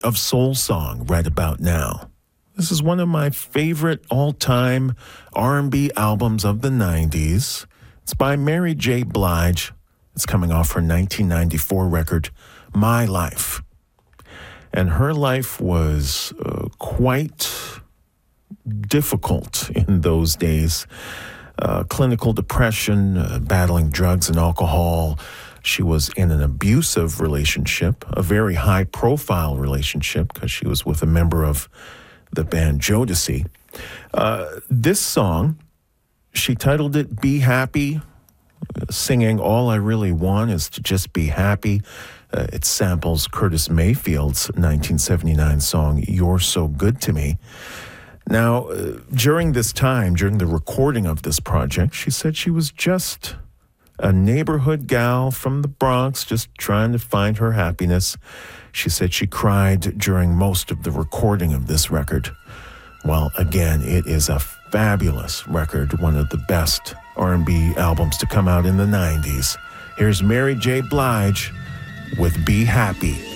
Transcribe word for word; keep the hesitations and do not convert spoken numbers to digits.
of soul song right about now. This is one of my favorite all-time R and B albums of the nineties. It's by Mary J. Blige. It's coming off her nineteen ninety-four record, My Life. And her life was uh, quite difficult in those days. Uh, clinical depression, uh, battling drugs and alcohol. She was in an abusive relationship, a very high-profile relationship, because she was with a member of the band Jodeci. Uh, this song, she titled it Be Happy, singing All I Really Want Is to Just Be Happy. Uh, it samples Curtis Mayfield's nineteen seventy-nine song, You're So Good to Me. Now, uh, during this time, during the recording of this project, she said she was just a neighborhood gal from the Bronx, just trying to find her happiness. She said she cried during most of the recording of this record. Well, again, it is a fabulous record, one of the best R and B albums to come out in the nineties. Here's Mary J. Blige with Be Happy.